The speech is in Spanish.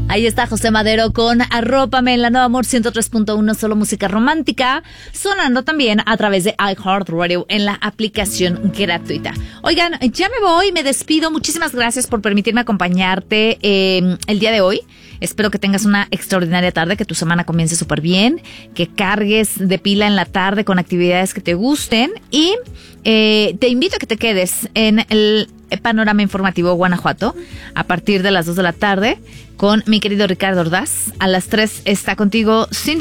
Ahí está José Madero con Arrópame en la Nueva Amor 103.1, solo música romántica, sonando también a través de iHeartRadio en la aplicación gratuita. Oigan, ya me voy, me despido. Muchísimas gracias por permitirme acompañarte el día de hoy. Espero que tengas una extraordinaria tarde, que tu semana comience súper bien, que cargues de pila en la tarde con actividades que te gusten y te invito a que te quedes en el Panorama Informativo Guanajuato a partir de las 2 de la tarde con mi querido Ricardo Ordaz. A las 3 está contigo Cindy